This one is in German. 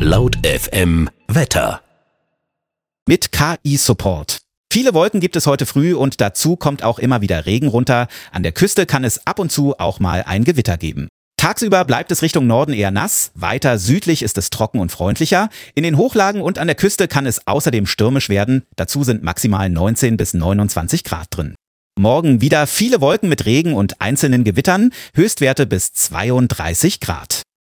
Laut FM Wetter. Mit KI-Support. Viele Wolken gibt es heute früh und dazu kommt auch immer wieder Regen runter. An der Küste kann es ab und zu auch mal ein Gewitter geben. Tagsüber bleibt es Richtung Norden eher nass, weiter südlich ist es trocken und freundlicher. In den Hochlagen und an der Küste kann es außerdem stürmisch werden. Dazu sind maximal 19 bis 29 Grad drin. Morgen wieder viele Wolken mit Regen und einzelnen Gewittern, Höchstwerte bis 32 Grad.